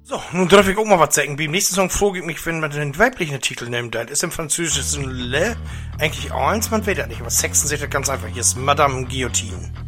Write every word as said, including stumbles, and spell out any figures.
So, nun darf ich auch mal was sagen. Beim nächsten Song frage ich mich, wenn man den weiblichen Titel nimmt. Das ist im Französischen Le eigentlich auch eins, man weiß das nicht. Aber Sexen sagt das ganz einfach. Hier ist Madame Guillotine.